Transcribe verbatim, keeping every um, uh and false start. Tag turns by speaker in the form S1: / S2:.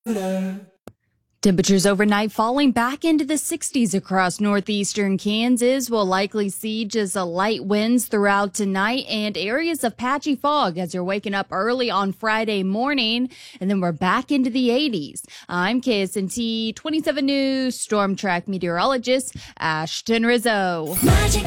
S1: Temperatures overnight falling back into the sixties across northeastern Kansas. We'll likely see just a light winds throughout tonight and areas of patchy fog as you're waking up early on Friday morning. And then we're back into the eighties. I'm K S N T twenty-seven News Storm Track meteorologist Ashton Rizzo. Magic.